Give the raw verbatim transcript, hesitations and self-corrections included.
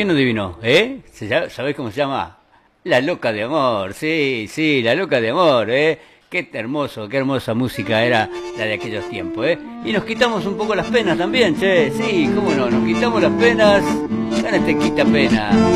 ¿Quién lo adivinó? ¿Eh? ¿Se llama- ¿Sabés cómo se llama? La Loca de Amor, sí, sí, La Loca de Amor, ¿eh? Qué hermoso, qué hermosa música era la de aquellos tiempos, ¿eh? Y nos quitamos un poco las penas también, che, sí, cómo no, nos quitamos las penas, gana te quita pena.